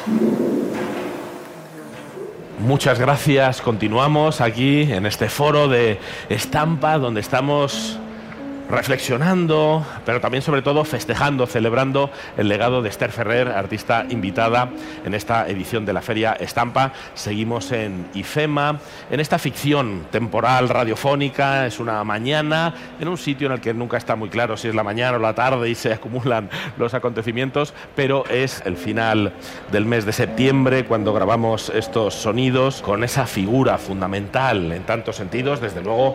Muchas gracias. Continuamos aquí en este foro de Estampa, donde estamos reflexionando, pero también sobre todo festejando, celebrando el legado de Esther Ferrer, artista invitada en esta edición de la Feria Estampa. Seguimos en IFEMA, en esta ficción temporal radiofónica. Es una mañana en un sitio en el que nunca está muy claro si es la mañana o la tarde y se acumulan los acontecimientos, pero es el final del mes de septiembre cuando grabamos estos sonidos con esa figura fundamental en tantos sentidos, desde luego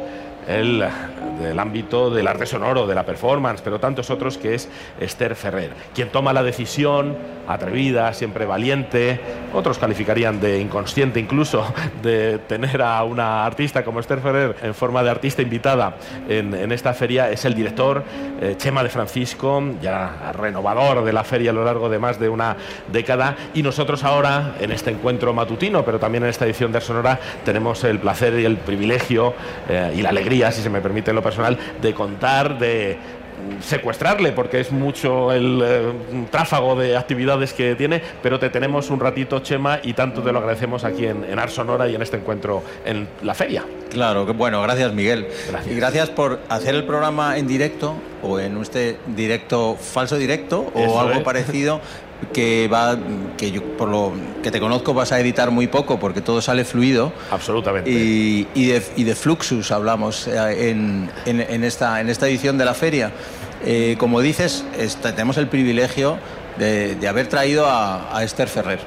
del ámbito del arte sonoro, de la performance, pero tantos otros, que es Esther Ferrer, quien toma la decisión atrevida, siempre valiente, otros calificarían de inconsciente incluso, de tener a una artista como Esther Ferrer en forma de artista invitada en esta feria. Es el director Chema de Francisco, ya renovador de la feria a lo largo de más de una década, y nosotros ahora en este encuentro matutino, pero también en esta edición de Ars Sonora, tenemos el placer y el privilegio y la alegría, si se me permite en lo personal, de contar, de secuestrarle, porque es mucho el tráfago de actividades que tiene, pero te tenemos un ratito, Chema, y tanto te lo agradecemos aquí en Ars Sonora y en este encuentro en la feria. Claro, que bueno, gracias, Miguel. Gracias. Y gracias por hacer el programa en directo, o en este directo, falso directo, o Eso algo es parecido, que yo, por lo que te conozco, vas a editar muy poco porque todo sale fluido. Absolutamente. Y de Fluxus hablamos en esta edición de la feria. Como dices, tenemos el privilegio de haber traído a Esther Ferrer.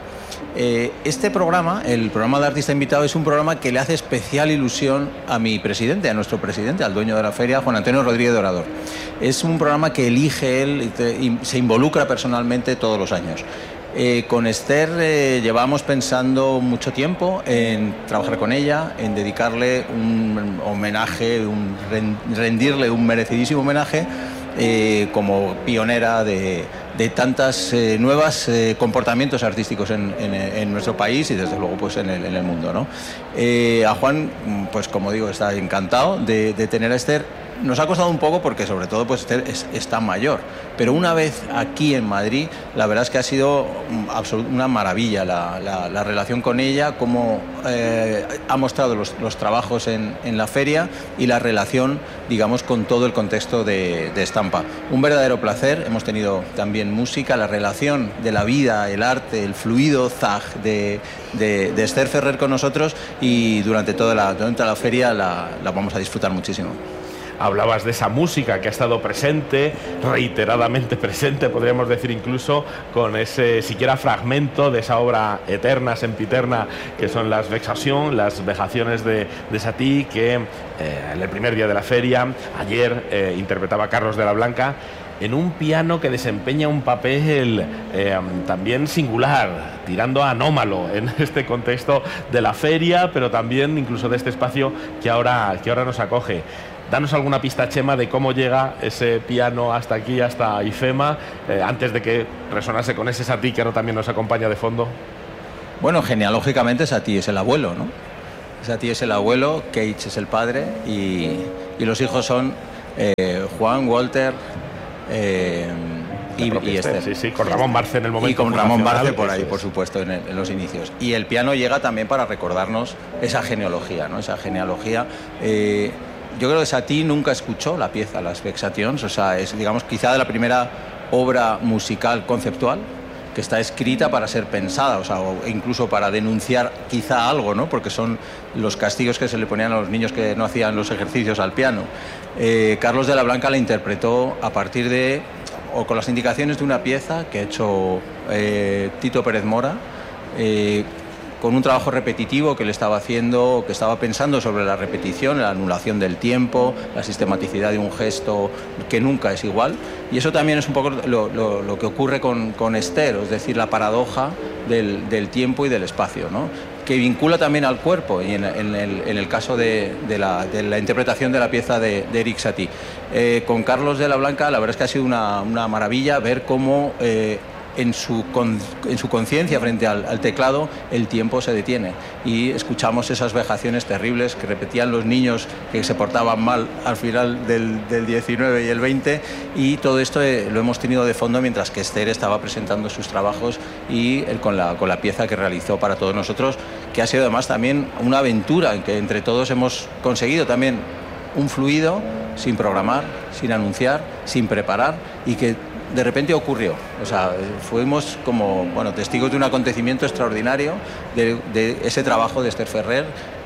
Este programa, el programa de Artista Invitado, es un programa que le hace especial ilusión a mi presidente, a nuestro presidente, al dueño de la feria, Juan Antonio Rodríguez de Orador. Es un programa que elige él y se involucra personalmente todos los años. Con Esther llevamos pensando mucho tiempo en trabajar con ella, en dedicarle un homenaje, rendirle un merecidísimo homenaje como pionera de tantas nuevas comportamientos artísticos en nuestro país y desde luego pues en el mundo, ¿no? A Juan, pues como digo, está encantado de tener a Esther. Nos ha costado un poco porque sobre todo pues Esther es tan mayor, pero una vez aquí en Madrid, la verdad es que ha sido una maravilla la relación con ella, cómo ha mostrado los trabajos en la feria y la relación, digamos, con todo el contexto de Estampa. Un verdadero placer. Hemos tenido también música, la relación de la vida, el arte, el fluido zag de Esther Ferrer con nosotros, y durante toda la feria la vamos a disfrutar muchísimo. Hablabas de esa música que ha estado presente, reiteradamente presente, podríamos decir incluso, con ese siquiera fragmento de esa obra eterna, sempiterna, que son las Vexations, las vejaciones de Satie, que en el primer día de la feria, ayer, interpretaba Carlos de la Blanca, en un piano que desempeña un papel también singular, tirando a anómalo en este contexto de la feria, pero también incluso de este espacio que ahora nos acoge. Danos alguna pista, Chema, de cómo llega ese piano hasta aquí, hasta IFEMA, antes de que resonase con ese Satie que ahora también nos acompaña de fondo. Bueno, genealógicamente Satie es el abuelo, ¿no? Satie es el abuelo, Cage es el padre, y los hijos son Juan, Walter y Esther. Sí, con Ramón Barce en el momento. Y con Ramón Barce por ahí, es. por supuesto, en los inicios. Y el piano llega también para recordarnos esa genealogía, ¿no? Esa genealogía. Yo creo que Satie nunca escuchó la pieza, las Vexations, o sea, es, digamos, quizá de la primera obra musical conceptual que está escrita para ser pensada, o sea, o incluso para denunciar quizá algo, ¿no? Porque son los castigos que se le ponían a los niños que no hacían los ejercicios al piano. Carlos de la Blanca la interpretó a partir de, o con las indicaciones de una pieza que ha hecho Tito Pérez Mora, con un trabajo repetitivo que él estaba haciendo, que estaba pensando sobre la repetición, la anulación del tiempo, la sistematicidad de un gesto que nunca es igual. Y eso también es un poco lo que ocurre con Esther, es decir, la paradoja del tiempo y del espacio, ¿no? Que vincula también al cuerpo, y en el caso de la interpretación de la pieza de Erik Satie. Con Carlos de la Blanca, la verdad es que ha sido una maravilla ver cómo en su conciencia frente al teclado, el tiempo se detiene y escuchamos esas vejaciones terribles que repetían los niños que se portaban mal al final del 19 y el 20, y todo esto lo hemos tenido de fondo mientras que Esther estaba presentando sus trabajos y con la pieza que realizó para todos nosotros, que ha sido además también una aventura en que entre todos hemos conseguido también un fluido sin programar, sin anunciar, sin preparar, y que de repente ocurrió. O sea, fuimos como testigos de un acontecimiento extraordinario de ese trabajo de Esther Ferrer,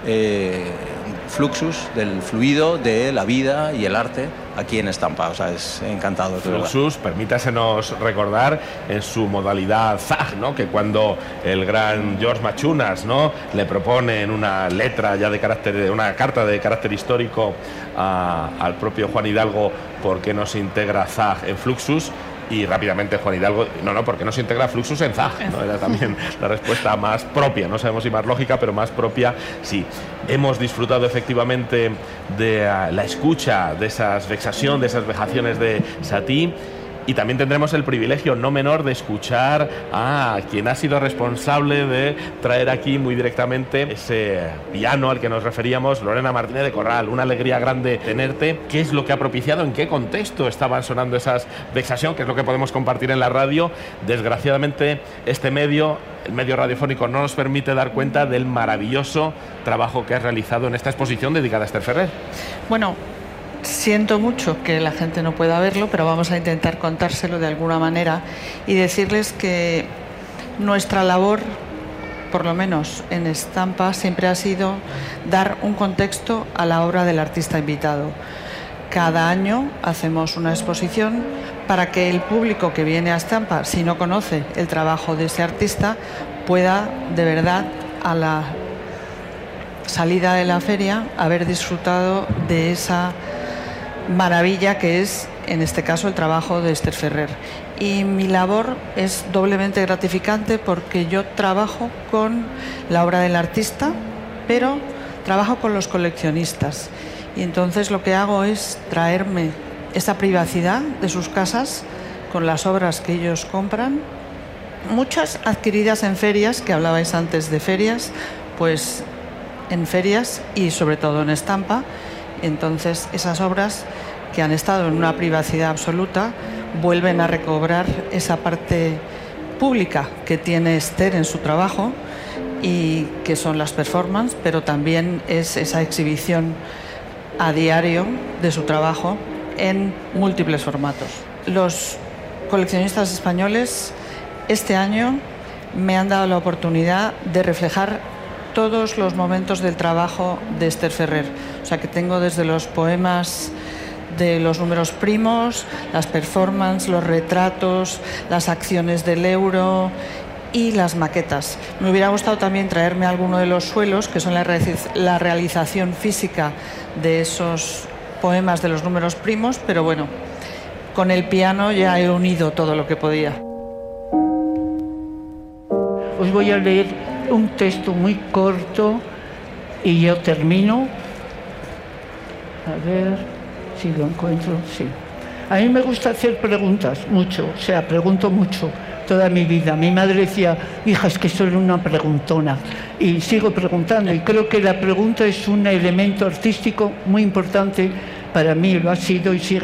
Fluxus, del fluido de la vida y el arte aquí en Estampa. O sea, es encantador. Fluxus, permítasenos recordar en su modalidad Zag, ¿no? Que cuando el gran George Machunas, ¿no?, le propone en una letra ya de carácter, una carta de carácter histórico al propio Juan Hidalgo, ¿por qué no se integra Zag en Fluxus? Y rápidamente Juan Hidalgo, no, porque no se integra Fluxus en Zag, ¿no? Era también la respuesta más propia, no sabemos si más lógica, pero más propia, sí. Hemos disfrutado efectivamente de la escucha de esas vexación, de esas vejaciones de Satie, y también tendremos el privilegio no menor de escuchar a quien ha sido responsable de traer aquí muy directamente ese piano al que nos referíamos, Lorena Martínez de Corral. Una alegría grande tenerte. ¿Qué es lo que ha propiciado? ¿En qué contexto estaban sonando esas vexación? ¿Qué es lo que podemos compartir en la radio? Desgraciadamente, este medio, el medio radiofónico, no nos permite dar cuenta del maravilloso trabajo que has realizado en esta exposición dedicada a Esther Ferrer. Bueno, siento mucho que la gente no pueda verlo, pero vamos a intentar contárselo de alguna manera y decirles que nuestra labor, por lo menos en Estampa, siempre ha sido dar un contexto a la obra del artista invitado. Cada año hacemos una exposición para que el público que viene a Estampa, si no conoce el trabajo de ese artista, pueda de verdad a la salida de la feria haber disfrutado de esa maravilla que es, en este caso, el trabajo de Esther Ferrer. Y mi labor es doblemente gratificante porque yo trabajo con la obra del artista, pero trabajo con los coleccionistas. Y entonces lo que hago es traerme esa privacidad de sus casas con las obras que ellos compran, muchas adquiridas en ferias, que hablabais antes de ferias, pues en ferias y sobre todo en Estampa. Entonces esas obras que han estado en una privacidad absoluta vuelven a recobrar esa parte pública que tiene Esther en su trabajo y que son las performances, pero también es esa exhibición a diario de su trabajo en múltiples formatos. Los coleccionistas españoles este año me han dado la oportunidad de reflejar todos los momentos del trabajo de Esther Ferrer. O sea que tengo desde los poemas de los números primos, las performances, los retratos, las acciones del euro y las maquetas. Me hubiera gustado también traerme alguno de los suelos, que son la realización física de esos poemas de los números primos, pero bueno, con el piano ya he unido todo lo que podía. Os voy a leer un texto muy corto y yo termino. A ver si lo encuentro. Sí. A mí me gusta hacer preguntas, mucho. O sea, pregunto mucho toda mi vida. Mi madre decía, hija, es que soy una preguntona. Y sigo preguntando. Y creo que la pregunta es un elemento artístico muy importante para mí. Lo ha sido y sigue